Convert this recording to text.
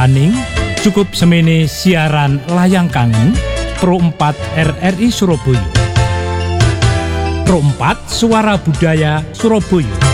Daning cukup semene siaran layang kangen Pro 4 RRI Surabaya. Pro 4 Suara Budaya Surabaya.